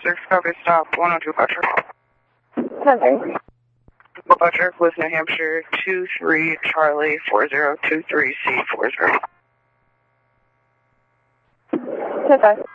6 copy, stop 102 Buttrick. 10-3. Buttrick with New Hampshire 23 Charlie 4023 C40. 10-5.